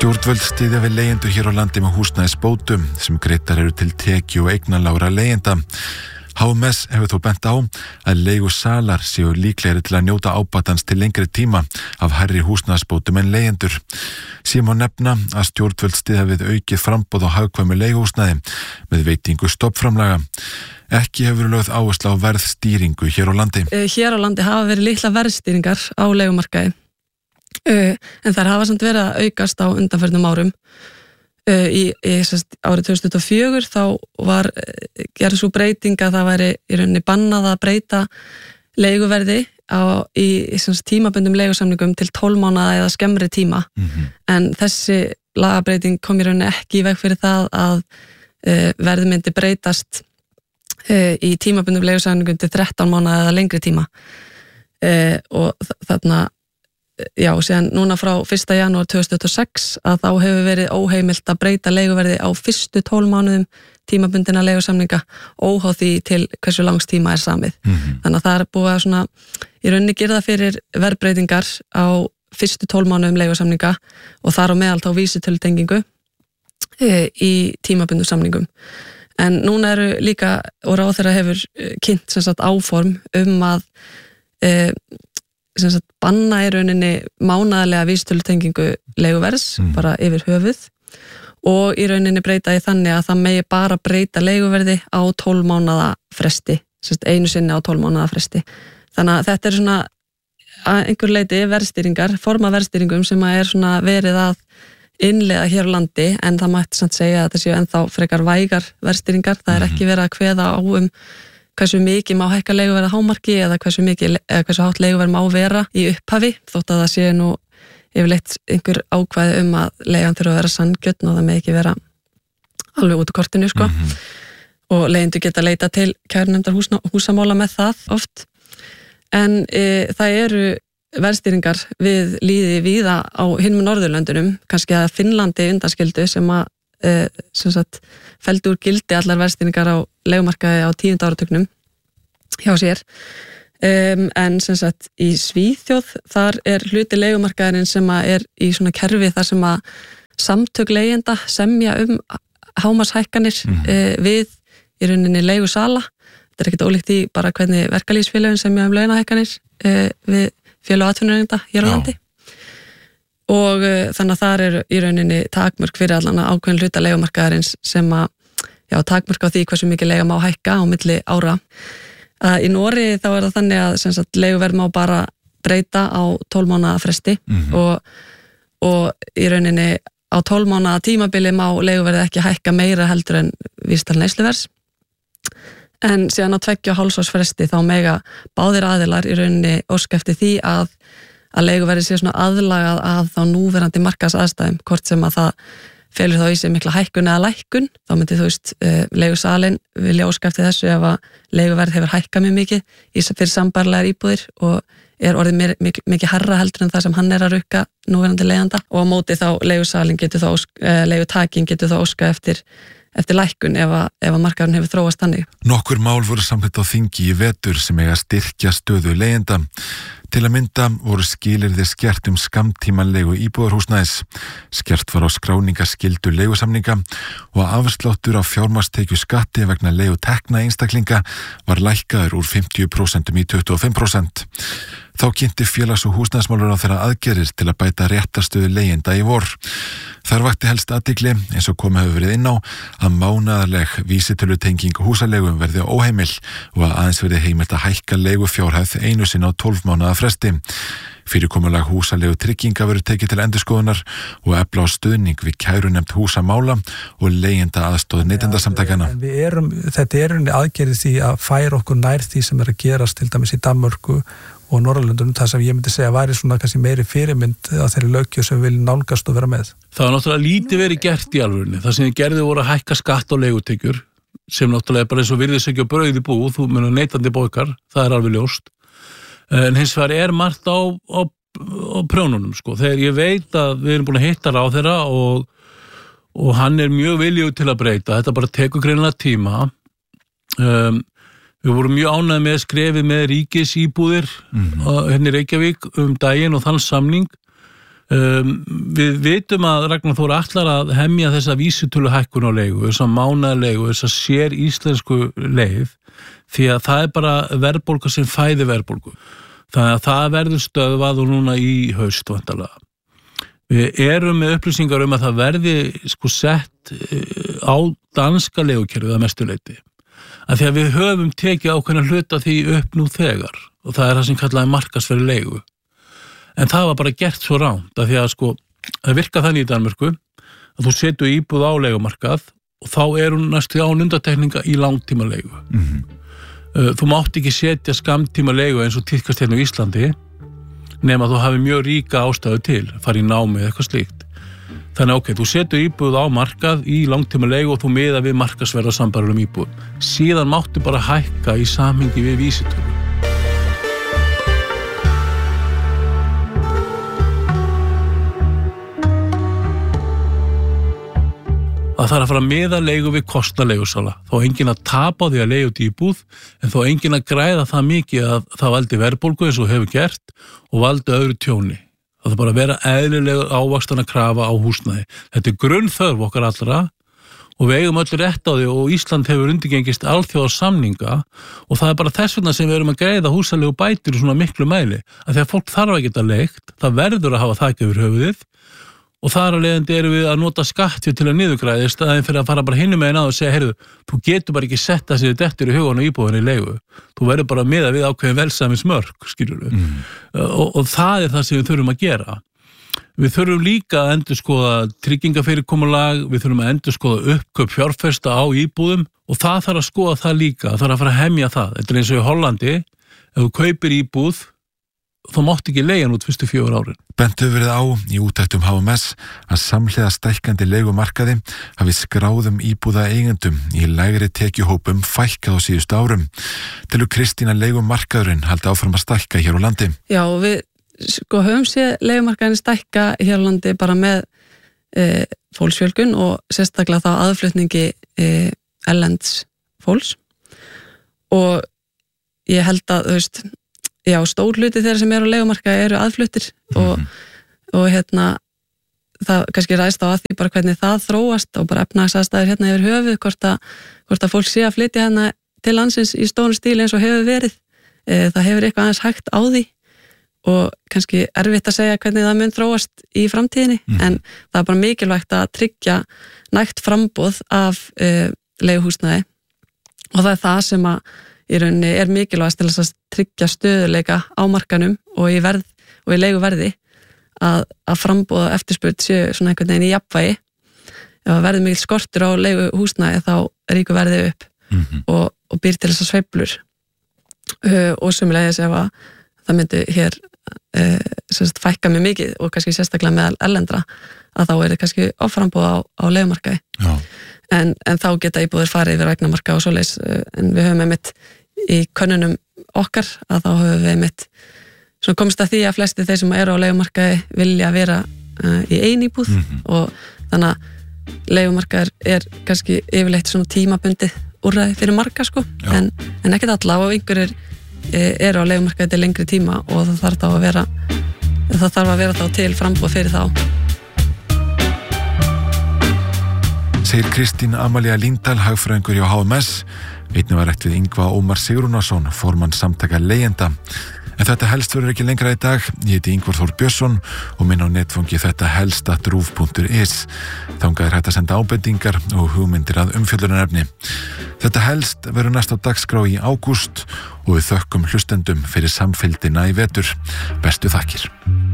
Stjórnvöld styðja við leigjendur hér á landi með húsnæðisbótum sem greiddar eru til tekju- og eignarlágra leigjenda. HMS hefur þó bent á að leigusalar séu líklegri til að njóta ábatans til lengri tíma af hærri húsnæðisbótum en leigjendur. Síðan má nefna að stjórnvöld styðja við aukið framboð á hagkvæmu leiguhúsnæði með veitingu stofnframlaga. Ekki hefur lögð áhersla á verðstýringu hér á landi. Hér á landi hafa verið litla verðstýringar á leigumarkaði. En þær hafa samt verið að aukast á undanförnum árum. Árið 2004 þá var gerð svo breyting að það væri í rauninni bannað að breyta leiguverði í tímabundum leigusamningum til 12 mánaða eða skemmri tíma. En þessi lagabreyting kom í rauninni ekki í veg fyrir það að verði myndi breytast í tímabundum leigusamningum til 13 mánaða eða lengri tíma. Og þarna síðan núna frá 1. janúar 2026 að þá hefur verið óheimilt að breyta leiguverði á fyrstu 12 mánuðum tímabundina leigusamninga óháð því til hversu langs tíma er samið. Þannig að það er búið að svona í rauninni girða fyrir verðbreytingar á fyrstu 12 mánuðum leigusamninga og þar á meðal þá vísitölutengingu í tímabundum samningum. En núna eru líka, og ráðherra hefur kynnt sem sagt áform að banna í rauninni mánaðarlega vísitölutengingu leiguverðs bara yfir höfuð og í rauninni breyta í þannig að það megi bara breyta leiguverði á 12 mánaða fresti, einu sinni á 12 mánaða fresti. Þannig að þetta er svona að einhver leiti verðstýringar, forma verðstýringum sem að er svona verið að innleiða hér á landi, en það mætti samt segja að þetta séu ennþá frekar vægar verðstýringar. Það er ekki verið að kveða á hversu mikið má hækka leiguverð hámarki eða hversu hátt leiguverð má vera í upphafi, þótt að það sé nú yfirleitt einhver ákvæði að leigan þurfa að vera sanngjörn og það með ekki vera alveg út úr kortinu, sko. Og leigjendur geta leita til kærunefndar húsamála með það oft. En það eru verðstýringar við lýði víða á hinum Norðurlöndunum, kannski að Finnlandi undanskildu sem felldu úr gildi allar verðstýringar á leigumarkaði á 10. áratugnum hjá sér. En í Svíþjóð þar er hluti leigumarkaðarinn sem er í svona kerfi þar sem að samtök leigjenda semja hámarkshækkanir við í rauninni leigusala. Þetta er ekkert ólíkt í bara hvernig verkalýðsfélögin semja launahækkanir við félög atvinnurekenda hér á landi. Og þannig að þar eru í rauninni takmörk fyrir allan ákveðin hluta leigumarkaðarins sem að takmörk á því hversu mikið leiga má hækka á milli ára. Í Noregi þá er það þannig að leiguverð má bara breyta á 12 mánaða fresti og í rauninni á 12 mánaða tímabili má leiguverði ekki hækka meira heldur en vísital neysluverðs. En síðan á 2,5 árs fresti þá mega báðir aðilar í rauninni óska eftir því að leiguverði sé svona aðlagað að þá núverandi markaðsaðstæðum, hvort sem að það felur þá í sig mikla hækkun eða lækkun. Þá myndi leigusalinn vilja óska eftir þessu ef að leiguverð hefur hækkað mjög mikið fyrir sambærilegar íbúðir og er orðið mikið hærra heldur en það sem hann er að rukka núverandi leigjanda, og á móti þá leigusalinn leigutakin getur þá óska eftir lækkun ef að markaðurinn hefur þróast þannig. Nokkur mál voru samþykkt á þingi í vetur sem eiga að styrkja stöðu leigjenda. Til að mynda voru skilyrði skert skammtímalegu íbúðarhúsnæðis. Skert var á skráningaskyldu leigusamninga og afsláttur á fjármagnstekju skatti vegna leigutekna einstaklinga var lækkaður úr 50% í 25%. Þá kynnti félags- og húsnæðismálaráðherra aðgerðir til að bæta réttarstöðu leigjenda í vor. Þar vakti helst athygli, eins og komið hefur verið inn á, að mánaðarleg vísitölutenging húsaleigu verði óheimil og að aðeins verði heimilt að hækka leigufjárhæð einu sinni á 12 mánaða fresti. Fyrirkomulag húsalegu trygginga verður tekið til endurskoðunar og efla á stuðning við kærunefnd húsamála og leigjenda aðstoð neytendasamtakana. Þetta er aðgerðið því að færa okkur nær því sem er að gerast til dæmis í Danmörku og Norðurlöndunum, það sem ég myndi segja væri svona kannski meiri fyrirmynd að þeirri löggjöf sem við viljum nálgast og vera með. Það var náttúrulega lítið verið gert í alvörunni. Það sem þið gerði voru að hækka skatt á leigutekjur, sem náttúrulega bara eins og virðisauki á brauð í búð, þú meina neytandi borgar, það er alveg ljóst. En hins vegar er margt á prjónunum, sko. Þegar ég veit að við erum búin að hitta ráðherra og hann er mjög viljugur til að breyta, þetta bara tekur greinilega tíma. Við vorum mjög ánægð með skrefið með ríkisíbúðir hérna í Reykjavík daginn og þann samning Við vitum að Ragnar Þór ætlar að hemja þessa vísitölu hækkun á leigu, þessa mánaðarleigu, þessa sér íslensku leið, því að það bara verðbólga sem fæði verðbólgu. Þannig að það verður stöðvað og núna í haust vantarlega. Við erum með upplýsingar að það verði sett á danska leigukerfið að mestu leyti. Að því að við höfum tekið ákveðna hluta því upp nú þegar og það það sem kallaði markaðsverði leigu. En það var bara gert svo ránt að því að það virka þannig í Danmörku að þú setur íbúð á leigumarkað og þá hún næstu án undantekninga í langtíma leigu. Þú mátt ekki setja skammtíma leigu eins og tíðkast hérna á Íslandi nema þú hafi mjög ríka ástæðu til, fara í námi eða eitthvað slíkt. Þannig þú setur íbúð á markað í langtíma leigu og þú miðar við markaðsverð á sambærilegum íbúðum. Síðan máttu bara hækka í samhengi við vísitölu. Að það að fara að miða leigu við kostnaðleigusala. Þó enginn að tapa á því að leiga út í íbúð, en þó enginn að græða það mikið að það valdi verðbólgu eins og hefur gert og valdi öðru tjóni. Það bara að vera eðlilega ávaxtana krafa á húsnæði. Þetta grunnþörf okkar allra og við eigum öll rétt á því og Ísland hefur undirgengist alþjóðasamninga og það bara þess vegna sem við erum að greiða húsalegu bætur í svona miklu mæli. Að því að fólk þarf að geta leigt, það verður að hafa þak yfir höfuðið og þar að leiðandi erum við að nota skattfé til að niðurgræða í staðinn fyrir að fara bara hinum megin að og segja, heyrðu, þú getur bara ekki setta sér dettur í hugan og íbúðan í leigu. Þú verður bara að miða við ákveðin velsæmis mörk, skilurðu. Og það það sem við þurfum að gera. Við þurfum líka að endurskoða tryggingafyrirkomulag, við þurfum að endurskoða uppkaup fjárfesta á íbúðum og það þarf að skoða það líka, það þarf að fara að hemja það. Þetta eins og í Hollandi, ef þú kaupir íbúð, þá mátt ekki leigja út fyrstu 4 árin. Bent hefur verið á í úttektum HMS að samhliða stækkandi leigumarkaði hafi skráðum íbúða eigendum í lægri tekjuhópum fækkað á síðustu árum. Telur Kristín að leigumarkaðurinn haldi áfram að stækka hér á landi? Já, við höfum séð leigumarkaðurinn stækka hér á landi bara með fólksfjölgun og sérstaklega þá aðflutningi erlends fólks og ég held að, já, stór hluti þeirra sem eru á leigumarkaði eru aðfluttir og það kannski ræðst á að því bara hvernig það þróast og bara efnahagsaðstæður hérna yfir höfuð hvort að fólk sé að flytja hérna til landsins í stórum stíl eins og hefur verið. Það hefur eitthvað aðeins hægt á því og kannski erfitt að segja hvernig það mun þróast í framtíðinni en það bara mikilvægt að tryggja nægt framboð af leiguhúsnæði og það það sem að í rauninni mikilvægast til að tryggja stöðuleika á markanum og í leiguverði að framboða eftirspurn séu svona einhvern veginn í jafnvægi. Ef að verði mikil skortur á leiguhúsnæði þá ríkur verði upp og býr til þessar sveiflur og sömulegis ef að það myndi hér fækka mjög mikið og kannski sérstaklega meðal erlendra að þá það kannski offramboð á leigumarkaði. En þá geta íbúðir farið yfir eignamarka og svoleiðis en við höfum einmitt í könnunum okkar að þá höfum við einmitt svona komist að því að flesti þeir sem eru á leigumarkaði vilja vera í ein íbúð og þannig að leigumarkaður kannski yfirleitt svona tímabundið úrræði fyrir marga en ekkert alla og einhverjir eru á leigumarkaði til lengri tíma og það þarf að vera þá til framboð fyrir þá. Segir Kristín Amalía Líndal, hagfræðingur hjá HMS. Einnig var rætt við Ingva Ómar Sigrúnarsson, formann samtaka leigjenda. En þetta helst verður ekki lengra í dag. Ég heiti Ingvar Þór Björnsson og minn á netfangi þetta helst@ruv.is. Þangað hægt að senda ábendingar og hugmyndir að umfjöllunarefni. Þetta helst verður næst á dagskrá í ágúst og við þökkum hlustendum fyrir samfylgdina í vetur. Bestu þakkir.